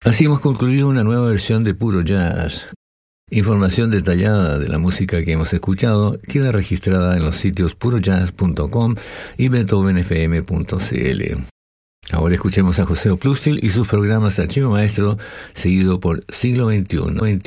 Así hemos concluido una nueva versión de Puro Jazz. Información detallada de la música que hemos escuchado queda registrada en los sitios purojazz.com y beethovenfm.cl. Ahora escuchemos a José Oplustil y sus programas Archivo Maestro, seguido por Siglo XXI.